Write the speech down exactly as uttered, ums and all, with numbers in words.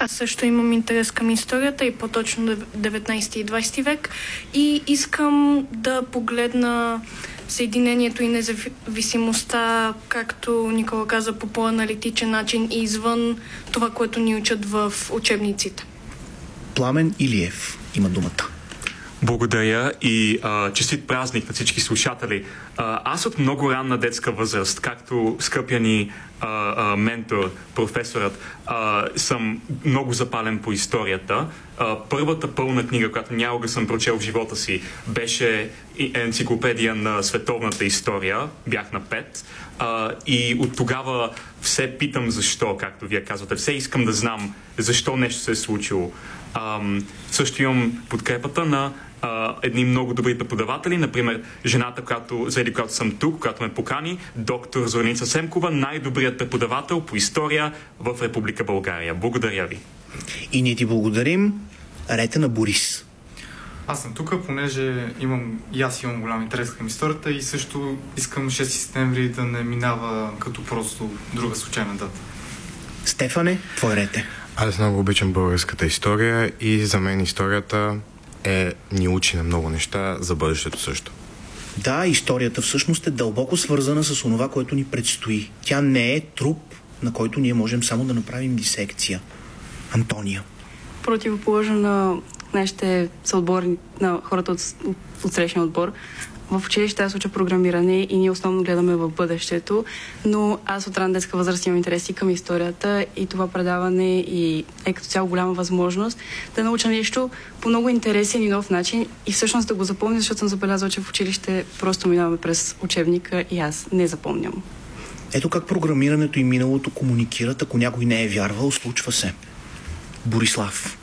Аз също имам интерес към историята и по-точно деветнайсети и двайсети век и искам да погледна съединението и независимостта, както Никола каза, по по-аналитичен начин и извън това, което ни учат в учебниците. Пламен Илиев има думата. Благодаря и а, честит празник на всички слушатели. А, аз от много ранна детска възраст, както скъпия ни а, а, ментор, професорът, а, съм много запален по историята. А, първата пълна книга, която някога съм прочел в живота си, беше енциклопедия на световната история. Бях на пет. А, и от тогава все питам защо, както вие казвате. Все искам да знам защо нещо се е случило. Um, също имам подкрепата на uh, едни много добри преподаватели, например жената, която, заради която съм тук, която ме покани, доктор Зорница Семкова, най-добрият преподавател по история в Република България. Благодаря ви. И ние ти благодарим. Рете на Борис. Аз съм тук, понеже имам, и аз имам голям интерес към историята и също искам шести септември да не минава като просто друга случайна дата. Стефане, твой рете. Аз много обичам българската история и за мен историята е, ни учи на много неща, за бъдещето също. Да, историята всъщност е дълбоко свързана с онова, което ни предстои. Тя не е труп, на който ние можем само да направим дисекция. Антония. Противоположно на нашите съотборни, на хората от, от, от срещния отбор, в училище аз уча програмиране и ние основно гледаме в бъдещето, но аз от ранна детска възраст имам интерес и към историята и това предаване и е като цяло голяма възможност да науча нещо по много интересен и нов начин и всъщност да го запомня, защото съм забелязала, че в училище просто минаваме през учебника и аз не запомням. Ето как програмирането и миналото комуникират, ако някой не е вярвал, случва се. Борислав.